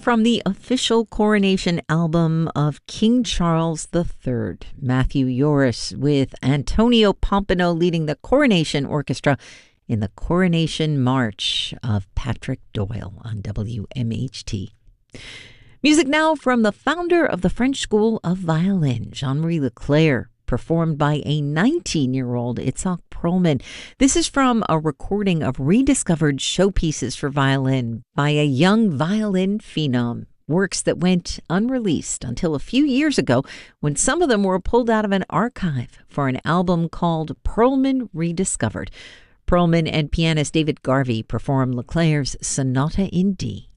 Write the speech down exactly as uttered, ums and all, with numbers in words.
from the official coronation album of King Charles the Third, Matthew Joris with Antonio Pompano leading the Coronation Orchestra in the Coronation March of Patrick Doyle on W M H T. Music now from the founder of the French School of Violin, Jean-Marie Leclerc, performed by a nineteen-year-old Itzhak Perlman. This is from a recording of rediscovered showpieces for violin by a young violin phenom, works that went unreleased until a few years ago when some of them were pulled out of an archive for an album called Perlman Rediscovered. Perlman and pianist David Garvey perform Leclerc's Sonata in D.